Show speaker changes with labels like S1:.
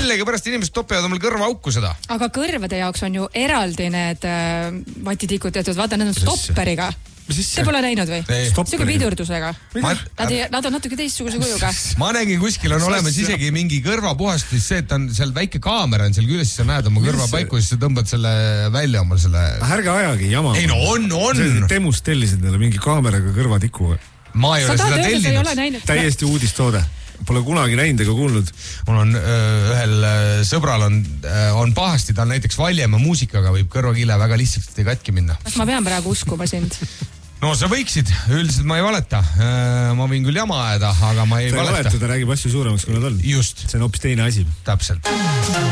S1: millegipärast inimesed topivad omal kõrvaauku seda.
S2: Aga kõrvade jaoks on ju eraldi need vatitikud tehtud, vaata, need on stopperiga. Te pole näinud või? Siuke pidurdusega. Nad on natuke teistsuguse kujuga.
S1: Ma nägin kuskil on olemas isegi mingi kõrvapuhastus, see, et on seal väike kaamera on seal küljes, siis sa näed oma kõrva paiku, siis sa tõmbad selle välja omal selle...
S3: Ärge ajagi jama.
S1: Ei no on.
S3: Temust tellisid neile mingi kaameraga kõrvatiku.
S1: Ma ei ole seda tellinud.
S3: Täiesti uudistoode. Pole kunagi näinud ega kuulnud.
S1: Mul on ühel sõbral on pahasti, ta on näiteks Valjemaa muusikaga võib kõrvakile väga lihtsalt katki minna.
S2: Kas ma pean praegu uskuma sind?
S1: No sa võiksid, üldiselt ma ei valeta. Ma võin küll jama ajada, aga ma ei valeta.
S3: Ta räägib asju suuremaks, kui nad on.
S1: Just.
S3: See on hoopis teine asi.
S1: Täpselt.